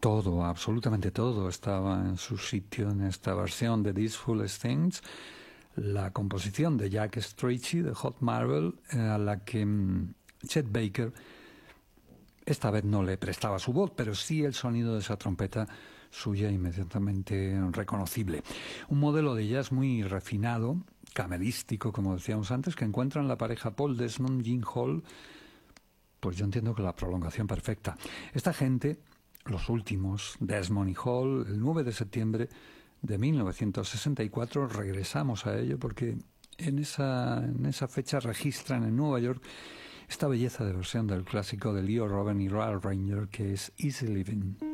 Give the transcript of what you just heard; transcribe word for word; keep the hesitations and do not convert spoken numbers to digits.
Todo, absolutamente todo estaba en su sitio en esta versión de These Foolish Things, la composición de Jack Strachey de Hot Marble, a la que um, Chet Baker esta vez no le prestaba su voz, pero sí el sonido de esa trompeta suya inmediatamente reconocible. Un modelo de jazz muy refinado, camerístico, como decíamos antes, que encuentran la pareja Paul Desmond, Gene Hall, pues yo entiendo que la prolongación perfecta. Esta gente, los últimos, Desmond y Hall, el nueve de septiembre de mil novecientos sesenta y cuatro, regresamos a ello porque en esa, en esa fecha registran en Nueva York esta belleza de versión del clásico de Leo Robin y Ralph Ranger que es Easy Living.